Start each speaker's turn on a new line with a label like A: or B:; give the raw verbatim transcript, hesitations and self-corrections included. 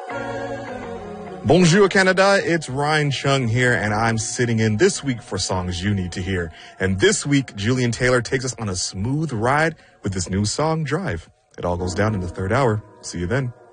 A: Bonjour, Canada. It's Ryan Chung here, and I'm sitting in this week for Songs You Need to Hear. And this week, Julian Taylor takes us on a smooth ride with this new song, Drive. It all goes down in the third hour. See you then.